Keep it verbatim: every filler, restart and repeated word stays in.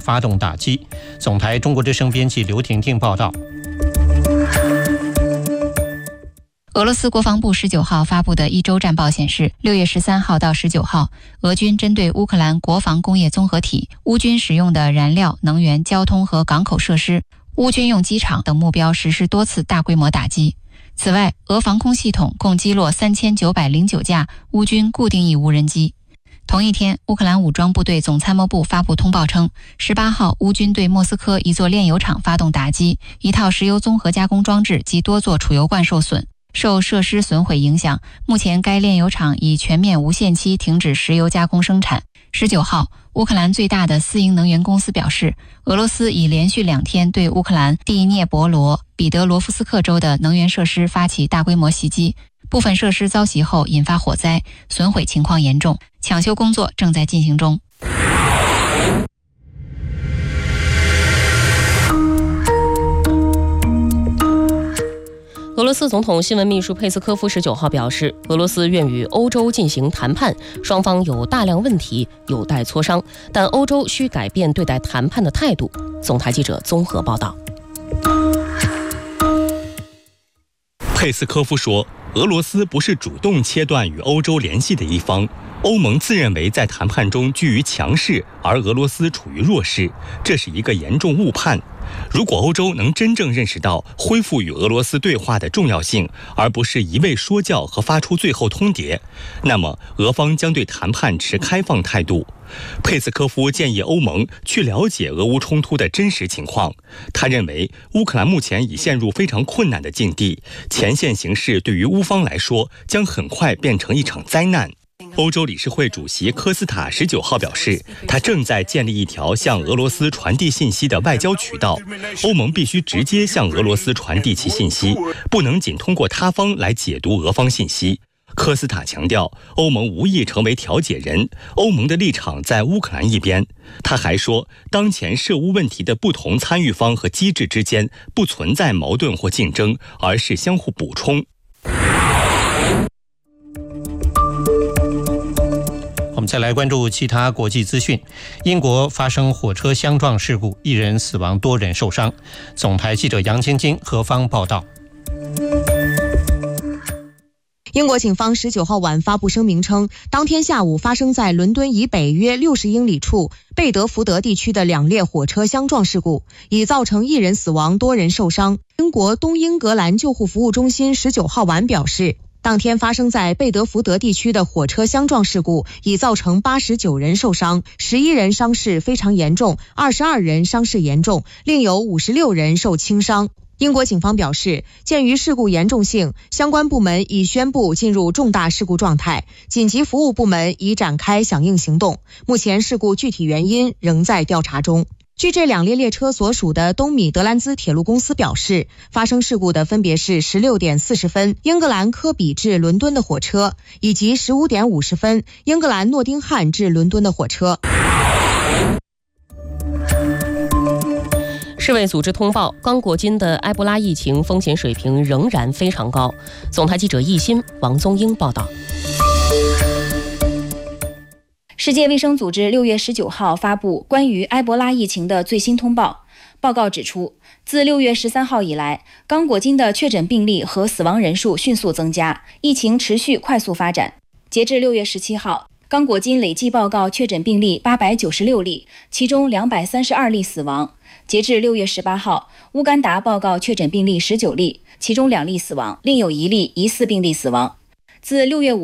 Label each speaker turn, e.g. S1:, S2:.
S1: 发动打击。总台中国之声编辑刘婷婷报道。
S2: 俄罗斯国防部十九号发布的一周战报显示，六月十三号到十九号，俄军针对乌克兰国防工业综合体、乌军使用的燃料、能源、交通和港口设施、乌军用机场等目标实施多次大规模打击。此外，俄防空系统共击落三千九百零九架乌军固定翼无人机。同一天，乌克兰武装部队总参谋部发布通报称，十八号乌军对莫斯科一座炼油厂发动打击，一套石油综合加工装置及多座储油罐受损。受设施损毁影响，目前该炼油厂已全面无限期停止石油加工生产。十九号，乌克兰最大的私营能源公司表示，俄罗斯已连续两天对乌克兰第聂伯罗、彼得罗夫斯克州的能源设施发起大规模袭击，部分设施遭袭后引发火灾，损毁情况严重，抢修工作正在进行中。
S3: 俄罗斯总统新闻秘书佩斯科夫十九号表示，俄罗斯愿与欧洲进行谈判，双方有大量问题有待磋商，但欧洲需改变对待谈判的态度。总台记者综合报道。
S4: 佩斯科夫说，俄罗斯不是主动切断与欧洲联系的一方，欧盟自认为在谈判中居于强势，而俄罗斯处于弱势，这是一个严重误判。如果欧洲能真正认识到恢复与俄罗斯对话的重要性，而不是一味说教和发出最后通牒，那么俄方将对谈判持开放态度。佩斯科夫建议欧盟去了解俄乌冲突的真实情况。他认为乌克兰目前已陷入非常困难的境地，前线形势对于乌方来说将很快变成一场灾难。欧洲理事会主席科斯塔十九号表示，他正在建立一条向俄罗斯传递信息的外交渠道，欧盟必须直接向俄罗斯传递其信息，不能仅通过他方来解读俄方信息。科斯塔强调，欧盟无意成为调解人，欧盟的立场在乌克兰一边。他还说，当前涉乌问题的不同参与方和机制之间不存在矛盾或竞争，而是相互补充。
S1: 我们再来关注其他国际资讯。英国发生火车相撞事故，一人死亡，多人受伤。总台记者杨晶晶何方报道。
S5: 英国警方十九号晚发布声明称，当天下午发生在伦敦以北约六十英里处贝德福德地区的两列火车相撞事故，已造成一人死亡，多人受伤。英国东英格兰救护服务中心十九号晚表示，当天发生在贝德福德地区的火车相撞事故已造成八十九人受伤，十一人伤势非常严重，二十二人伤势严重，另有五十六人受轻伤。英国警方表示，鉴于事故严重性，相关部门已宣布进入重大事故状态，紧急服务部门已展开响应行动。目前事故具体原因仍在调查中。据这两列列车所属的东米德兰兹铁路公司表示，发生事故的分别是十六点四十分英格兰科比至伦敦的火车，以及十五点五十分英格兰诺丁汉至伦敦的火车。
S3: 世卫组织通报，刚果金的埃博拉疫情风险水平仍然非常高。总台记者易鑫、王宗英报道。
S6: 世界卫生组织六月十九号发布关于埃博拉疫情的最新通报。报告指出，自六月十三号以来，刚果金的确诊病例和死亡人数迅速增加，疫情持续快速发展。截至六月十七号，刚果金累计报告确诊病例八百九十六例，其中两百三十二例死亡。截至六月十八号，乌干达报告确诊病例十九例，其中两例死亡，另有一例疑似病例死亡。自六月五